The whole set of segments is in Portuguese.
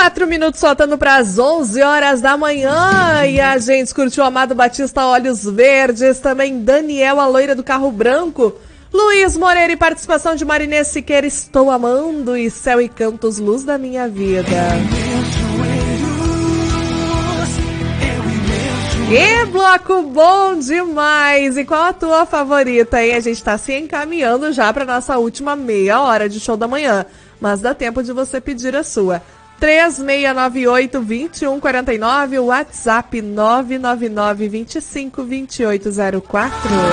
4 minutos faltando para as 11 horas da manhã. E a gente curtiu Amado Batista, Olhos Verdes. Também Daniel, a loira do carro branco. Luiz Moreira e participação de Marinês Siqueira, Estou Amando. E Céu e Cantos, Luz da Minha Vida. Que bloco bom demais! E qual a tua favorita, hein? A gente tá se encaminhando já para nossa última meia hora de show da manhã. Mas dá tempo de você pedir a sua. 3698-2149, WhatsApp 999-25-2804.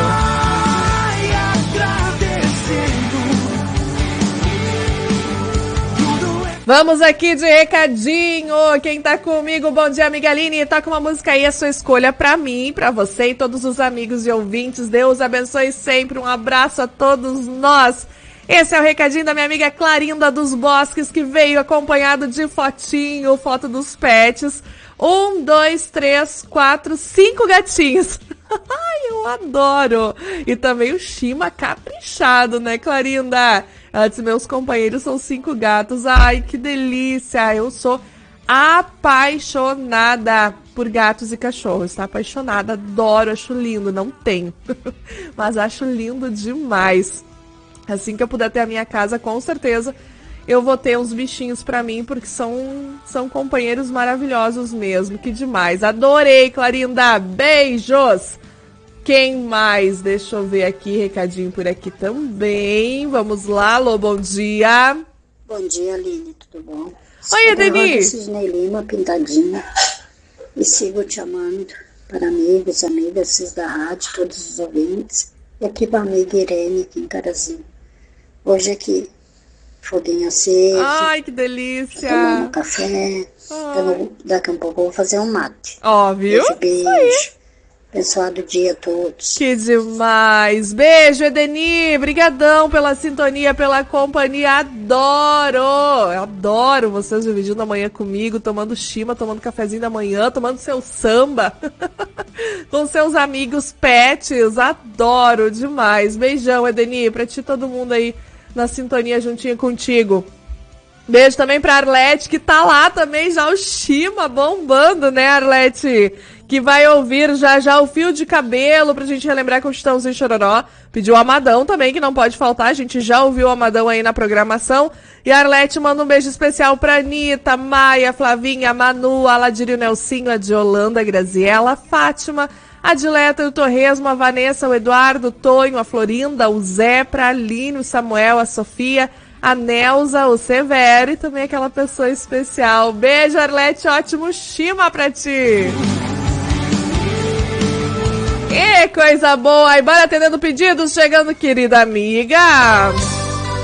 Vamos aqui de recadinho. Quem tá comigo? Bom dia, amiga Aline. Toca uma música aí, a sua escolha pra mim, pra você e todos os amigos e ouvintes. Deus abençoe sempre. Um abraço a todos nós. Esse é o recadinho da minha amiga Clarinda dos Bosques, que veio acompanhado de fotinho, foto dos pets. 1, 2, 3, 4, 5 gatinhos. Ai, eu adoro. E também o Shima caprichado, né, Clarinda? Ela disse, meus companheiros são 5 gatos. Ai, que delícia. Eu sou apaixonada por gatos e cachorros, tá? Apaixonada, adoro, acho lindo. Não tenho, mas acho lindo demais. Assim que eu puder ter a minha casa, com certeza, eu vou ter uns bichinhos pra mim, porque são companheiros maravilhosos mesmo. Que demais. Adorei, Clarinda. Beijos. Quem mais? Deixa eu ver aqui, recadinho por aqui também. Vamos lá, Lô, bom dia. Bom dia, Aline, tudo bom? Oi, Edeni. Sidney Lima, pintadinha. E sigo te amando para amigos, amigas, vocês da rádio, todos os ouvintes. E aqui para a amiga Irene, aqui em Carazinho. Hoje aqui, foguinho aceso. Ai, que delícia. Tomando café. Daqui a pouco eu vou fazer um mate. Ó, viu? Beijo. Abençoado dia a todos. Que demais. Beijo, Edeni. Brigadão pela sintonia, pela companhia. Adoro vocês dividindo da manhã comigo, tomando Shima, tomando cafezinho da manhã, tomando seu samba com seus amigos pets. Adoro demais. Beijão, Edeni, pra ti todo mundo aí na sintonia juntinho contigo. Beijo também pra Arlete, que tá lá também já o Shima bombando, né, Arlete? Que vai ouvir já o Fio de Cabelo, pra gente relembrar com o Chitãozinho Chororó. Pediu o Amadão também, que não pode faltar. A gente já ouviu o Amadão aí na programação. E a Arlete manda um beijo especial pra Anitta, Maia, Flavinha, Manu, Aladir e o Nelsinho, a de Holanda, a Graziela, a Fátima, a Dileta e o Torresmo, a Vanessa, o Eduardo, o Tonho, a Florinda, o Zé, pra Aline, o Samuel, a Sofia, a Nelza, o Severo e também aquela pessoa especial. Beijo, Arlete, ótimo Shima pra ti! Que coisa boa! E bora atendendo pedidos, chegando, querida amiga!